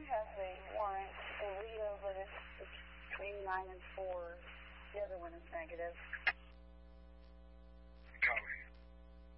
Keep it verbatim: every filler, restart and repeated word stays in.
has a warrant in Leo, but it's between nine and four. The other one is negative.